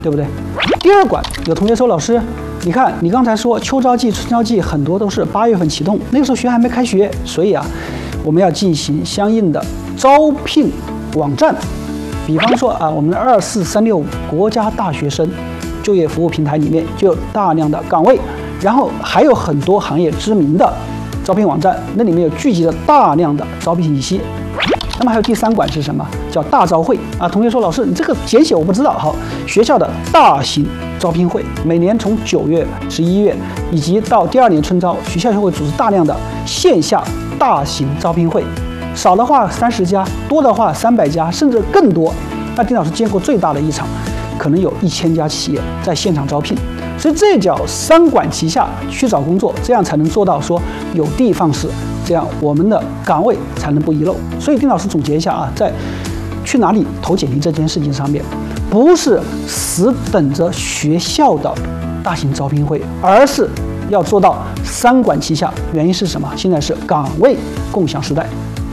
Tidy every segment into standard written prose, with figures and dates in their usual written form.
对不对？第二关，有同学说，老师，你看你刚才说秋招季、春招季很多都是8月份启动，那个时候学校还没开学，所以啊，我们要进行相应的招聘网站，比方说啊，我们的24365国家大学生就业服务平台里面就有大量的岗位，然后还有很多行业知名的招聘网站，那里面有聚集了大量的招聘信息。那么还有第3关是什么？叫大招会啊！同学说，老师，你这个简写我不知道。好，学校的大型招聘会，每年从9月、11月以及到第2年春招，学校就会组织大量的线下大型招聘会，少的话30家，多的话300家，甚至更多。那丁老师见过最大的一场，可能有1000家企业在现场招聘。所以这叫3管齐下去找工作，这样才能做到说有的放矢，这样我们的岗位才能不遗漏。所以丁老师总结一下啊，在去哪里投简历这件事情上面，不是死等着学校的大型招聘会，而是要做到3管齐下。原因是什么？现在是岗位共享时代。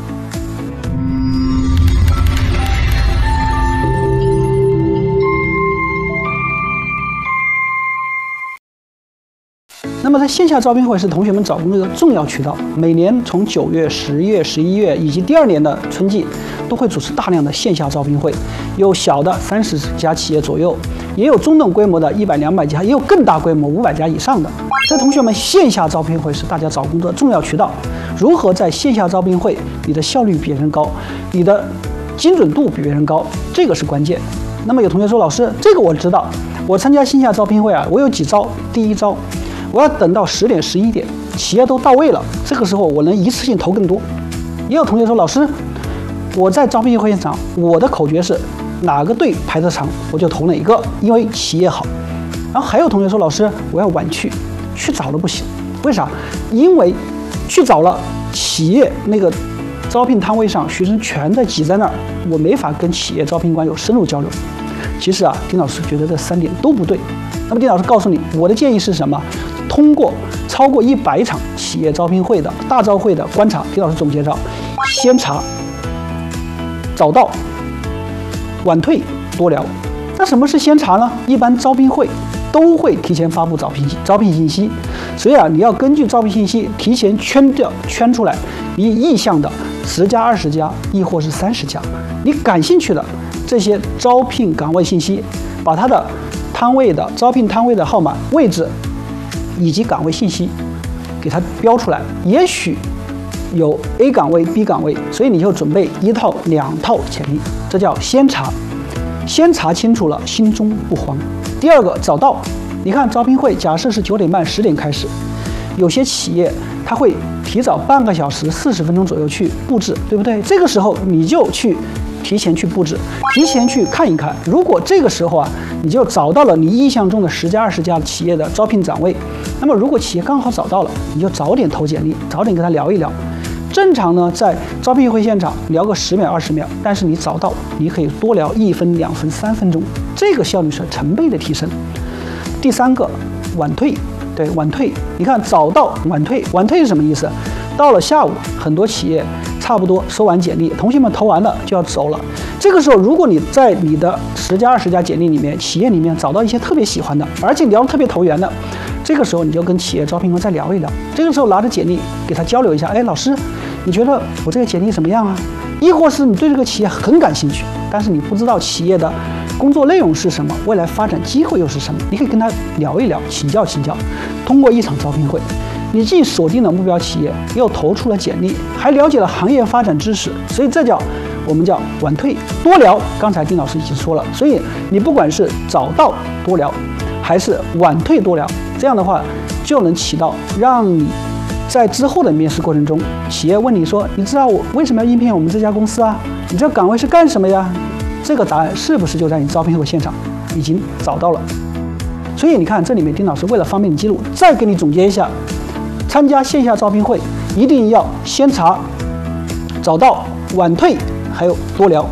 那么在线下招聘会是同学们找工作的重要渠道，每年从9月、10月、11月以及第2年的春季，都会组织大量的线下招聘会，有小的30家企业左右，也有中等规模的100、200家，也有更大规模500家以上的。所以同学们，线下招聘会是大家找工作的重要渠道。如何在线下招聘会，你的效率比别人高，你的精准度比别人高，这个是关键。那么有同学说，老师，这个我知道，我参加线下招聘会啊，我有几招。第一招，我要等到10点、11点，企业都到位了，这个时候我能一次性投更多。也有同学说，老师，我在招聘会现场，我的口诀是哪个队排得长，我就投哪个，因为企业好。然后还有同学说，老师，我要晚去早了不行，为啥？因为去早了，企业那个招聘摊位上学生全在挤在那儿，我没法跟企业招聘官有深入交流。其实啊，丁老师觉得这3点都不对。那么丁老师告诉你，我的建议是什么？通过超过100场企业招聘会的大招会的观察，丁老师总结着：先查、早到、晚退、多聊。那什么是先查呢？一般招聘会都会提前发布招聘信息，所以啊，你要根据招聘信息提前圈出来你意向的10家、20家，亦或是30家，你感兴趣的这些招聘岗位信息，把它的摊位的招聘摊位的号码、位置以及岗位信息给它标出来。也许有 A 岗位、B 岗位，所以你就准备1套、2套简历，这叫先查。先查清楚了，心中不慌。第二个，早到。你看招聘会，假设是9点半、10点开始，有些企业它会提早半个小时、40分钟左右去布置，对不对？这个时候你就提前去布置，提前去看一看。如果这个时候啊，你就找到了你意向中的10家、20家企业的招聘岗位，那么如果企业刚好找到了，你就早点投简历，早点跟他聊一聊。正常呢，在招聘会现场聊个10秒、20秒，但是你早到，你可以多聊1分、2分、3分钟，这个效率是成倍的提升。第3个，晚退。对，晚退，你看早到晚退，晚退是什么意思？到了下午，很多企业差不多收完简历，同学们投完了就要走了。这个时候，如果你在你的10家、20家简历里面，企业里面找到一些特别喜欢的，而且聊得特别投缘的，这个时候你就跟企业招聘官再聊一聊。这个时候拿着简历给他交流一下，哎，老师，你觉得我这个简历怎么样啊？亦或是你对这个企业很感兴趣，但是你不知道企业的工作内容是什么，未来发展机会又是什么，你可以跟他聊一聊，请教。通过一场招聘会，你既锁定了目标企业，又投出了简历，还了解了行业发展知识，所以这我们叫晚退多聊。刚才丁老师已经说了，所以你不管是早到多聊，还是晚退多聊，这样的话就能起到让你在之后的面试过程中，企业问你说，你知道我为什么要应聘我们这家公司啊？你这岗位是干什么呀？这个答案是不是就在你招聘会现场已经找到了？所以你看，这里面丁老师为了方便你记录，再给你总结一下：参加线下招聘会一定要先查、早到、晚退，还有多聊。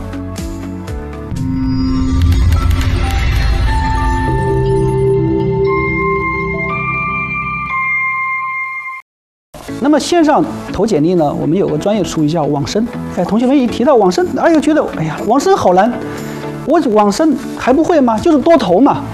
那么线上投简历呢，我们有个专业术语叫网申。哎，同学们一提到网申，哎呀，觉得哎呀，网申好难，我网申还不会吗？就是多投嘛。